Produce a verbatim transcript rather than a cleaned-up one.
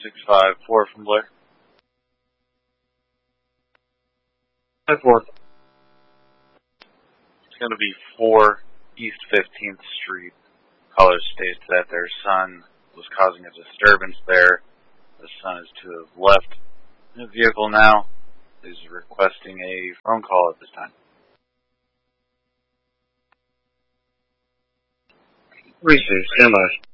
six five four from Blair. five four. It's going to be four East fifteenth Street. Caller states that their son was causing a disturbance there. The son is to have left the vehicle now. Is requesting a phone call at this time. Received. Stand by.